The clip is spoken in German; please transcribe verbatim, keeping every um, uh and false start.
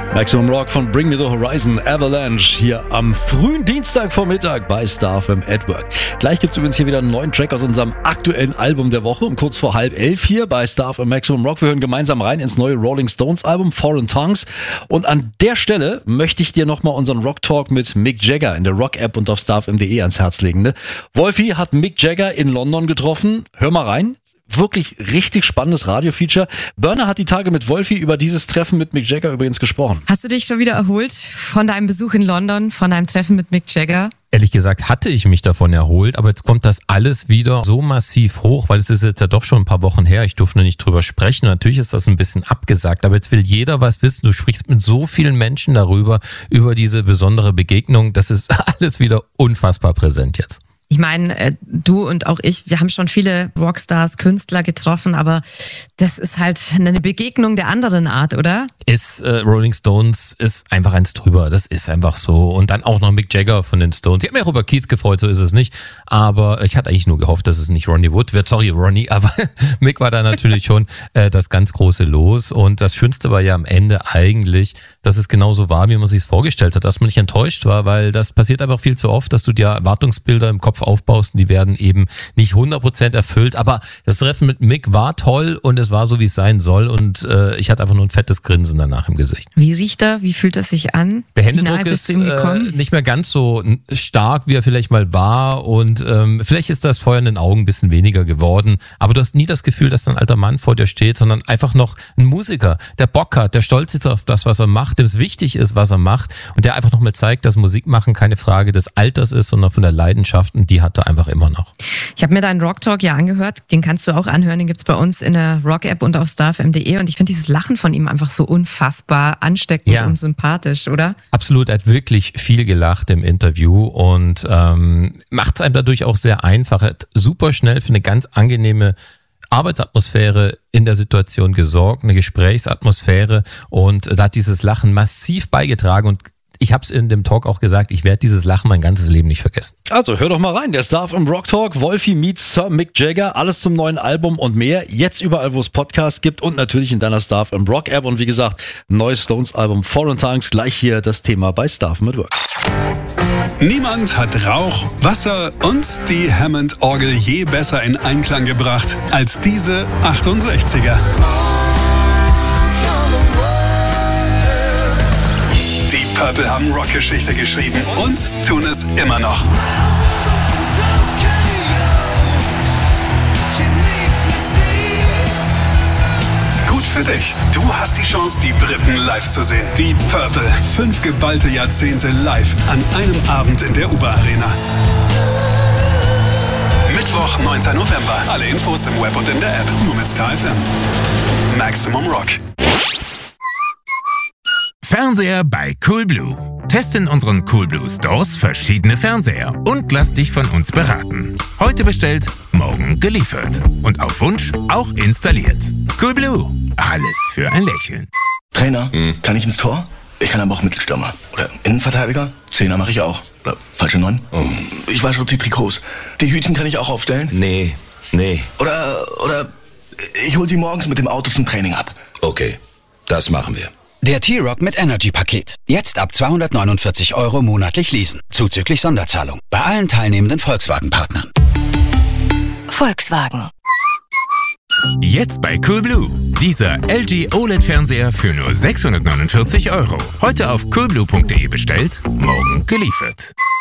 Maximum Rock von Bring Me The Horizon, Avalanche, hier am frühen Dienstagvormittag bei Star F M at Work. Gleich gibt's übrigens hier wieder einen neuen Track aus unserem aktuellen Album der Woche um kurz vor halb elf hier bei Star F M Maximum Rock. Wir hören gemeinsam rein ins neue Rolling Stones Album Foreign Tongues. Und an der Stelle möchte ich dir nochmal unseren Rock Talk mit Mick Jagger in der Rock App und auf starfm punkt de ans Herz legen. Ne? Wolfi hat Mick Jagger in London getroffen. Hör mal rein. Wirklich richtig spannendes Radio-Feature. Burner hat die Tage mit Wolfi über dieses Treffen mit Mick Jagger übrigens gesprochen. Hast du dich schon wieder erholt von deinem Besuch in London, von deinem Treffen mit Mick Jagger? Ehrlich gesagt hatte ich mich davon erholt, aber jetzt kommt das alles wieder so massiv hoch, weil es ist jetzt ja doch schon ein paar Wochen her, ich durfte nicht drüber sprechen. Natürlich ist das ein bisschen abgesagt, aber jetzt will jeder was wissen. Du sprichst mit so vielen Menschen darüber, über diese besondere Begegnung. Das ist alles wieder unfassbar präsent jetzt. Ich meine, du und auch ich, wir haben schon viele Rockstars, Künstler getroffen, aber das ist halt eine Begegnung der anderen Art, oder? Ist äh, Rolling Stones ist einfach eins drüber, das ist einfach so. Und dann auch noch Mick Jagger von den Stones. Ich habe mich auch über Keith gefreut, so ist es nicht. Aber ich hatte eigentlich nur gehofft, dass es nicht Ronnie Wood wird. Sorry, Ronnie, aber Mick war da natürlich schon äh, das ganz große Los. Und das Schönste war ja am Ende eigentlich, dass es genauso war, wie man sich es vorgestellt hat, dass man nicht enttäuscht war, weil das passiert einfach viel zu oft, dass du dir Erwartungsbilder im Kopf aufbaust und die werden eben nicht hundert Prozent erfüllt. Aber das Treffen mit Mick war toll und es war so, wie es sein soll. Und äh, ich hatte einfach nur ein fettes Grinsen danach im Gesicht. Wie riecht er? Wie fühlt er sich an? Der Händedruck ist äh, nicht mehr ganz so stark, wie er vielleicht mal war. Und ähm, vielleicht ist das Feuer in den Augen ein bisschen weniger geworden. Aber du hast nie das Gefühl, dass ein alter Mann vor dir steht, sondern einfach noch ein Musiker, der Bock hat, der stolz ist auf das, was er macht, dem es wichtig ist, was er macht. Und der einfach nochmal zeigt, dass Musik machen keine Frage des Alters ist, sondern von der Leidenschaft. Und die hat er einfach immer noch. Ich habe mir deinen Rock Talk ja angehört. Den kannst du auch anhören. Den gibt's bei uns in der Rock App und auf starfm punkt de. Und ich finde dieses Lachen von ihm einfach so unfassbar ansteckend ja. und sympathisch, oder? Absolut. Er hat wirklich viel gelacht im Interview und ähm, macht es einem dadurch auch sehr einfach. Er hat super schnell für eine ganz angenehme Arbeitsatmosphäre in der Situation gesorgt, eine Gesprächsatmosphäre, und da hat dieses Lachen massiv beigetragen. Und ich habe es in dem Talk auch gesagt, ich werde dieses Lachen mein ganzes Leben nicht vergessen. Also hör doch mal rein, der Star F M Rock Talk, Wolfi meets Sir Mick Jagger, alles zum neuen Album und mehr, jetzt überall, wo es Podcasts gibt und natürlich in deiner Star F M Rock App. Und wie gesagt, neues Stones Album Foreign Tongues, gleich hier das Thema bei Star F M at Work. Niemand hat Rauch, Wasser und die Hammond-Orgel je besser in Einklang gebracht als diese achtundsechziger. Purple haben Rockgeschichte geschrieben und tun es immer noch. Gut für dich. Du hast die Chance, die Briten live zu sehen. Die Purple. Fünf geballte Jahrzehnte live an einem Abend in der U-Bahn-Arena. Mittwoch, neunten November. Alle Infos im Web und in der App. Nur mit Star F M. Maximum Rock. Fernseher bei Coolblue. Teste in unseren Coolblue Stores verschiedene Fernseher und lass dich von uns beraten. Heute bestellt, morgen geliefert. Und auf Wunsch auch installiert. Coolblue. Alles für ein Lächeln. Trainer, hm. kann ich ins Tor? Ich kann aber auch Mittelstürmer. Oder Innenverteidiger? Zehner mache ich auch. Oder falsche Neun? Oh. Ich wasche auch die Trikots. Die Hütchen kann ich auch aufstellen? Nee, nee. Oder, oder ich hol sie morgens mit dem Auto zum Training ab. Okay, das machen wir. Der T-Rock mit Energy-Paket. Jetzt ab zweihundertneunundvierzig Euro monatlich leasen. Zuzüglich Sonderzahlung. Bei allen teilnehmenden Volkswagen-Partnern. Volkswagen. Jetzt bei Coolblue. Dieser L G O L E D-Fernseher für nur sechshundertneunundvierzig Euro. Heute auf coolblue punkt de bestellt, morgen geliefert.